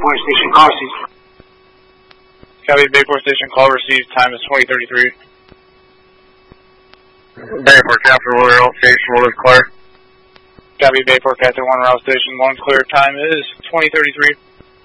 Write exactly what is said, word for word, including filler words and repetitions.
Bayport Station, call received. Copy, Bayport Station, call received, time is twenty thirty-three. Bayport Captain one, Rail Station one is clear. Copy, Bayport Captain one, Rail Station one, clear, time is twenty thirty-three.